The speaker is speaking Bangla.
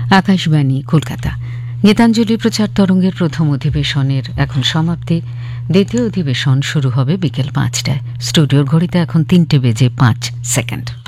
আকাশবাণী কলকাতা। গীতাঞ্জলি প্রচার তরঙ্গের প্রথম অধিবেশনের এখন সমাপ্তি। দ্বিতীয় অধিবেশন শুরু হবে বিকেল 5টায়। স্টুডিওর ঘড়িতে এখন 3:05।